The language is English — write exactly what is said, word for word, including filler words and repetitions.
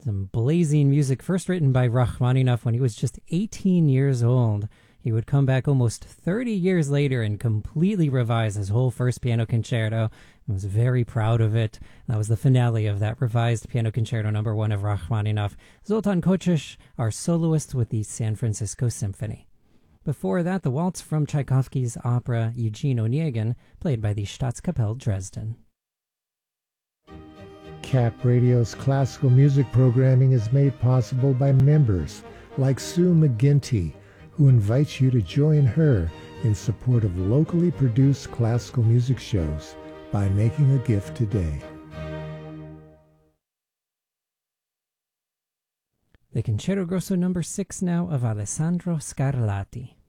Some blazing music first written by Rachmaninoff when he was just eighteen years old. He would come back almost thirty years later and completely revise his whole first piano concerto. He was very proud of it. That was the finale of that revised piano concerto number one of Rachmaninoff. Zoltan Kochush, our soloist with the San Francisco Symphony. Before that, the waltz from Tchaikovsky's opera Eugene Onegin, played by the Staatskapelle Dresden. C A P Radio's classical music programming is made possible by members like Sue McGinty, who invites you to join her in support of locally produced classical music shows by making a gift today. The Concerto Grosso number six now of Alessandro Scarlatti.